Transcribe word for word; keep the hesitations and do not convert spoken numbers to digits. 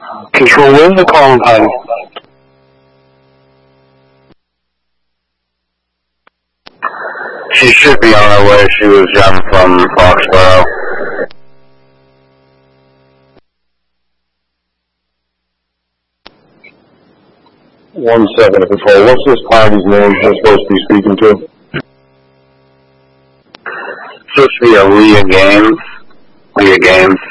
Control, where's the calling party? She should be on her way. She was um, from Foxborough. One second, Control. What's this party's name you're supposed to be speaking to? It's supposed to be a Leah Games. Leah Games.